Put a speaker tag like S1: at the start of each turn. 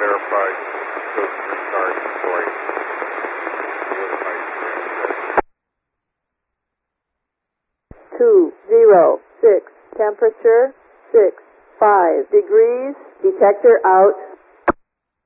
S1: verify those stars before I solidify the
S2: 206, temperature 65 degrees, detector out.